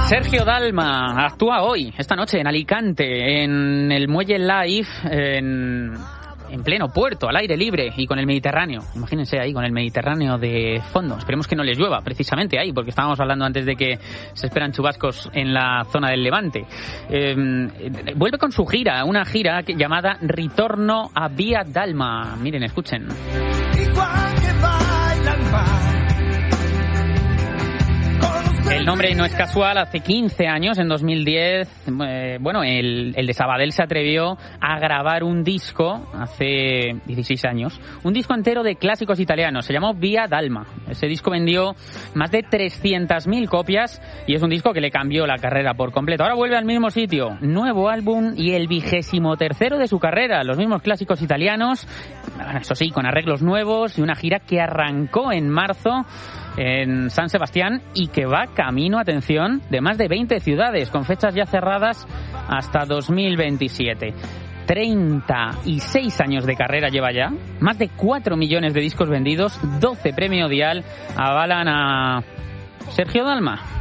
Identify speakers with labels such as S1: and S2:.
S1: Sergio Dalma actúa hoy, esta noche, en Alicante, en el Muelle Live, en pleno puerto, al aire libre y con el Mediterráneo. Imagínense ahí, con el Mediterráneo de fondo. Esperemos que no les llueva, precisamente ahí, porque estábamos hablando antes de que se esperan chubascos en la zona del Levante. Vuelve con su gira, una gira llamada Ritorno a Via Dalma. Miren, escuchen. Igual que baila el mar. El nombre no es casual. Hace 15 años, en 2010, el de Sabadell se atrevió a grabar un disco, hace 16 años, un disco entero de clásicos italianos. Se llamó Via Dalma. Ese disco vendió más de 300.000 copias y es un disco que le cambió la carrera por completo. Ahora vuelve al mismo sitio. Nuevo álbum y el 23º de su carrera. Los mismos clásicos italianos, eso sí, con arreglos nuevos y una gira que arrancó en marzo en San Sebastián y que va camino, atención, de más de 20 ciudades, con fechas ya cerradas hasta 2027. 36 años de carrera lleva ya, más de 4 millones de discos vendidos, 12 premio Dial avalan a Sergio Dalma.